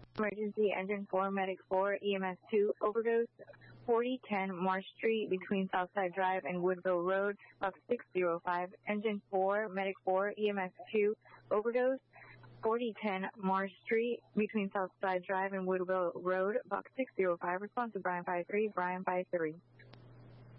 Emergency engine 4, medic 4, EMS 2, overdose, 4010 Marsh Street between Southside Drive and Woodville Road, box 605. Engine 4, medic 4, EMS 2, overdose, 4010 Marsh Street between Southside Drive and Woodville Road, box 605. Response to Brian 53, Brian 53.